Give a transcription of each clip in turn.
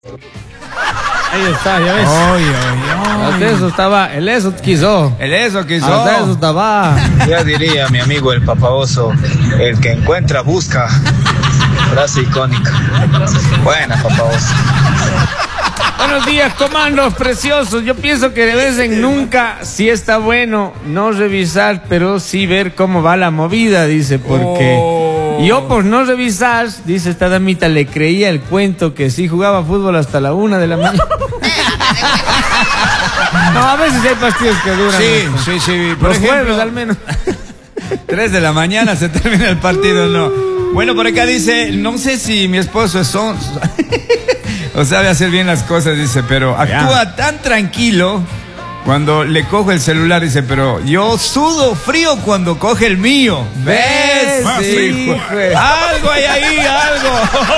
Ahí está, ya ves. Hasta eso estaba, el eso quiso. Hasta eso estaba. Ya diría mi amigo el papaoso, el que encuentra busca. Frase icónica. Buena, papaoso. Buenos días, comandos preciosos. Yo pienso que de vez en nunca sí está bueno no revisar, pero sí ver cómo va la movida, dice, porque yo por no revisar, dice esta damita, le creía el cuento que sí jugaba fútbol hasta la 1 de la mañana. No, a veces hay partidos que duran. Sí. Por los ejemplo, jueves al menos. 3 de la mañana se termina el partido, no. Bueno, por acá dice, no sé si mi esposo es sonso o sabe hacer bien las cosas, dice, pero actúa tan tranquilo cuando le cojo el celular, dice, pero yo sudo frío cuando coge el mío. ¿Ves? Sí, algo hay ahí, algo.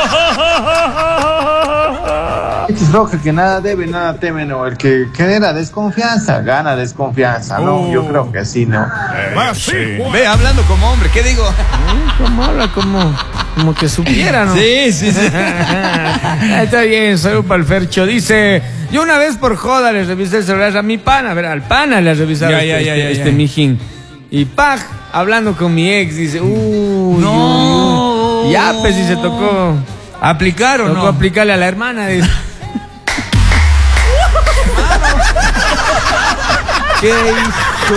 Este es Roja que nada debe, nada teme, ¿no? El que genera desconfianza, gana desconfianza, ¿no? Yo creo que sí, ¿no? Ve, hablando como hombre, ¿qué digo? Como habla, como que supiera, ¿no? Sí. Está bien, soy para el Fercho. Dice, yo una vez por joda le revisé el celular a mi pana, a ver, al pana le revisaba este mijín. Y paj, hablando con mi ex, dice, no. Ya, pues, si se tocó. ¿Aplicar o no? Tocó aplicarle a la hermana, dice. ¡Qué hijo!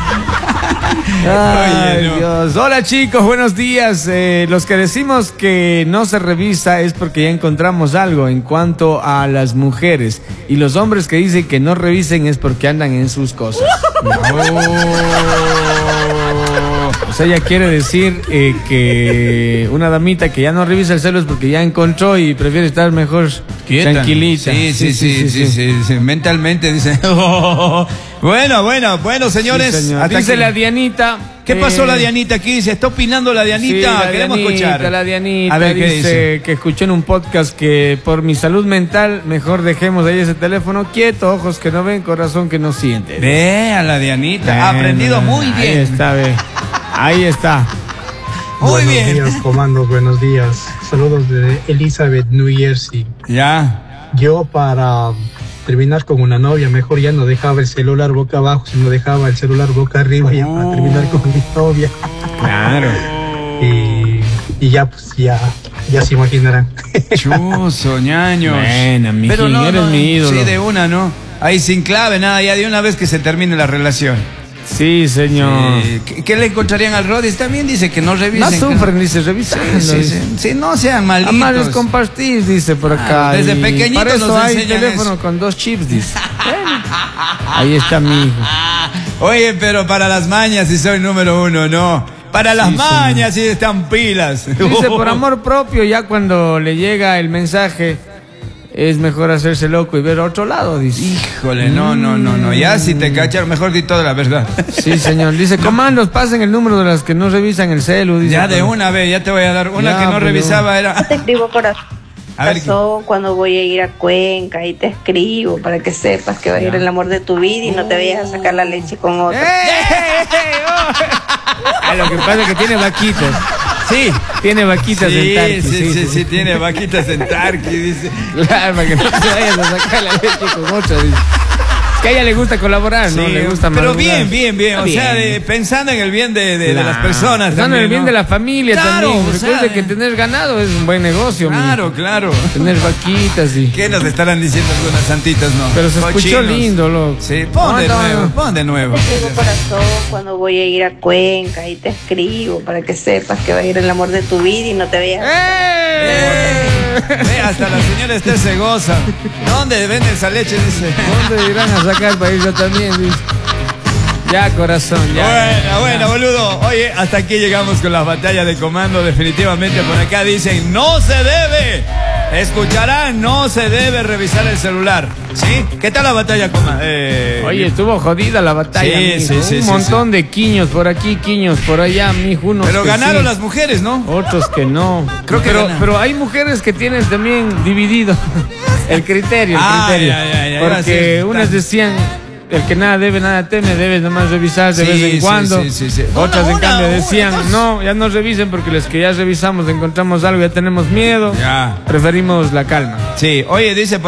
Ay, Oye, no. Dios. Hola chicos, buenos días. Los que decimos que no se revisa es porque ya encontramos algo en cuanto a las mujeres. Y los hombres que dicen que no revisen es porque andan en sus cosas. O sea, ella quiere decir que una damita que ya no revisa el celo es porque ya encontró y prefiere estar mejor quieta, tranquilita. Sí. Mentalmente dice. Bueno, señores. Sí, señor. Dice la Dianita. ¿Qué pasó la Dianita? Aquí dice, está opinando la Dianita. Sí, Queremos escuchar. La Dianita a ver, ¿qué dice? Que escuchó en un podcast que por mi salud mental mejor dejemos ahí ese teléfono quieto, ojos que no ven, corazón que no siente. Ve a la Dianita, ha aprendido muy bien. Ahí está, ve. Ahí está. Muy bien. Buenos días, comandos, buenos días. Saludos de Elizabeth, New Jersey. Ya. Yo para terminar con una novia, mejor ya no dejaba el celular boca abajo, sino dejaba el celular boca arriba ya para terminar con mi novia. Claro. Y ya, pues ya se imaginarán. Chuzo, ñaños. Buena, mijín, pero no, eres mi ídolo. Sí, de una, ¿no? Ahí sin clave, nada, ya de una vez que se termine la relación. Sí, señor. ¿Qué le encontrarían al Rodis? También dice que no revisen. No sufren, dice, revisan. Sí, no sean malditos. Además les compartís, dice por acá. Desde pequeñitos para eso nos hay enseñan teléfono eso. con 2 chips, dice. Bueno, ahí está mi hijo. Oye, pero para las mañas si soy número 1, no. Para las mañas si están pilas. Dice, por amor propio, ya cuando le llega el mensaje, es mejor hacerse loco y ver a otro lado, dice. Híjole, no. Ya si te cachan, mejor di toda la verdad. Sí, señor. Dice, comandos, pasen el número de las que no revisan el celu. Dice, Ya de una vez, ya te voy a dar. Una Ya, que no pues, revisaba era. Te escribo corazón. A ver, Cuando voy a ir a Cuenca y te escribo para que sepas que va a ir el amor de tu vida y no te vayas a sacar la leche con otro. Lo que pasa es que tiene vaquitas. Sí, tiene vaquitas en Tarqui. Sí, tiene vaquitas en Tarqui, dice. Claro, para que no te vayas a sacar la leche con otra, dice. Es que a ella le gusta colaborar, ¿no? Le gusta pero madurar. bien. O sea, pensando en el bien de las personas. Pensando en el bien ¿no? de la familia Claro, también. o sea, Recuerde que tener ganado es un buen negocio. Claro. Tener vaquitas y... ¿Qué nos estarán diciendo algunas santitas, no? Pero se escuchó lindo, loco. Sí, pon de nuevo. Te escribo corazón cuando voy a ir a Cuenca y te escribo para que sepas que va a ir el amor de tu vida y no te vayas a Ve, hasta la señora Esther se goza. ¿Dónde vende esa leche? Dice. ¿Dónde irán a sacar para ir yo también? Dice. Ya, corazón, ya. Buena, boludo. Oye, hasta aquí llegamos con las batallas de comando. Definitivamente por acá dicen, no se debe. Escucharán, no se debe revisar el celular. ¿Sí? ¿Qué tal la batalla, comando? Oye, estuvo jodida la batalla. Sí, un montón de quiños por aquí, quiños por allá, mijo. Pero ganaron las mujeres, ¿no? Otros que no. Creo que pero hay mujeres que tienen también dividido el criterio. Ya, Porque unas decían, el que nada debe, nada teme, debes nomás revisar de vez en cuando. Sí. Otras en cambio decían, dos. no, ya no revisen porque los que ya revisamos encontramos algo, ya tenemos miedo. Ya. Preferimos la calma. Sí, oye, dice